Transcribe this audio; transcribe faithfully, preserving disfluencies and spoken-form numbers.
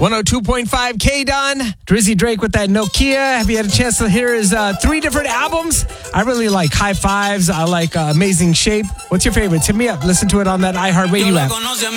one oh two point five K-Don. Drizzy Drake with that Nokia. Have you had a chance to hear his uh, three different albums? I really like High Fives. I like uh, Amazing Shape. What's your favorite? Hit me up. Listen to it on that iHeartRadio app.